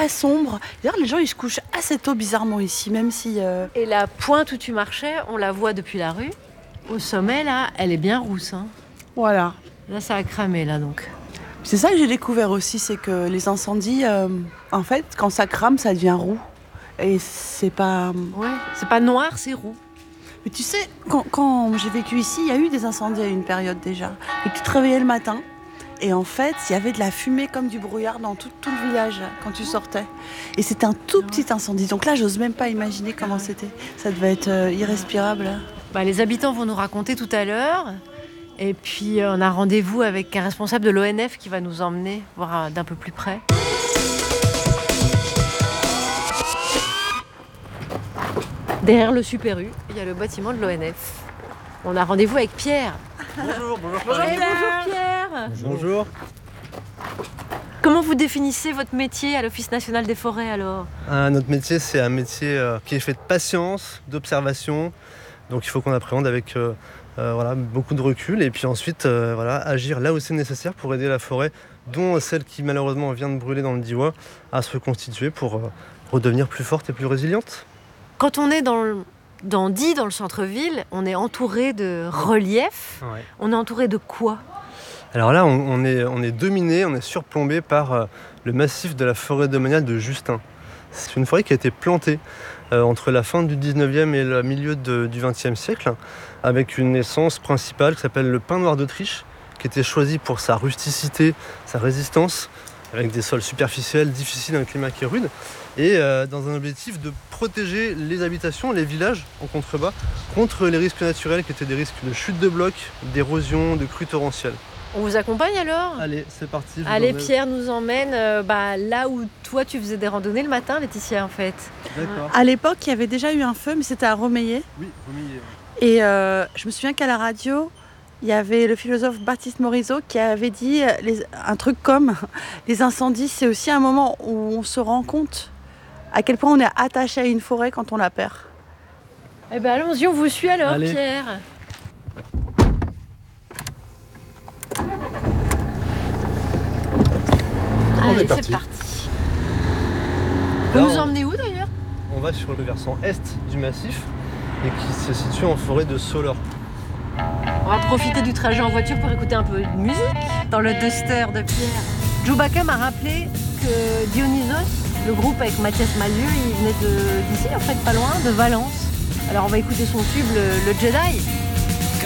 très sombre. D'ailleurs, les gens, ils se couchent assez tôt, bizarrement, ici, même si... Et la pointe où tu marchais, on la voit depuis la rue. Au sommet, là, elle est bien rousse. Hein. Voilà. Là, ça a cramé, là, donc. C'est ça que j'ai découvert aussi, c'est que les incendies, en fait, quand ça crame, ça devient roux. Et c'est pas... Ouais, c'est pas noir, c'est roux. Mais tu sais, quand j'ai vécu ici, il y a eu des incendies à une période déjà. Et tu te réveillais le matin, et en fait, il y avait de la fumée comme du brouillard dans tout le village quand tu sortais. Et c'était un tout petit incendie. Donc là, j'ose même pas imaginer comment c'était. Ça devait être irrespirable. Bah, les habitants vont nous raconter tout à l'heure. Et puis, on a rendez-vous avec un responsable de l'ONF qui va nous emmener voir d'un peu plus près. Derrière le Super U, il y a le bâtiment de l'ONF. On a rendez-vous avec Pierre. Bonjour Pierre. Bonjour. Comment vous définissez votre métier à l'Office national des forêts alors ? Notre métier, c'est un métier qui est fait de patience, d'observation. Donc il faut qu'on appréhende avec beaucoup de recul et puis ensuite agir là où c'est nécessaire pour aider la forêt, dont celle qui malheureusement vient de brûler dans le Diois, à se reconstituer pour redevenir plus forte et plus résiliente. Quand on est dans le centre-ville, on est entouré de reliefs. Ouais. On est entouré de quoi ? Alors là, on est dominé, on est surplombé par le massif de la forêt domaniale de Justin. C'est une forêt qui a été plantée entre la fin du 19e et le milieu du 20e siècle, avec une essence principale qui s'appelle le pin noir d'Autriche, qui était choisi pour sa rusticité, sa résistance, avec des sols superficiels, difficiles, un climat qui est rude, et dans un objectif de protéger les habitations, les villages en contrebas, contre les risques naturels qui étaient des risques de chute de blocs, d'érosion, de crues torrentielles. On vous accompagne alors ? Allez, c'est parti. Allez, Pierre nous emmène là où toi tu faisais des randonnées le matin, Laetitia, en fait. D'accord. À l'époque, il y avait déjà eu un feu, mais c'était à Rommeillet. Oui, Romillet. Et je me souviens qu'à la radio, il y avait le philosophe Baptiste Morisot qui avait dit un truc comme « Les incendies, c'est aussi un moment où on se rend compte à quel point on est attaché à une forêt quand on la perd. » Eh bien allons-y, on vous suit alors, Allez. Pierre. Allez, c'est parti. Vous Là, nous emmenez où d'ailleurs ? On va sur le versant est du massif et qui se situe en forêt de Soleure. On va profiter du trajet en voiture pour écouter un peu de musique dans le Duster de Pierre. Chewbacca m'a rappelé que Dionysos, le groupe avec Mathias Mallieu, il venait d'ici, en fait, pas loin, de Valence. Alors on va écouter son tube, le Jedi.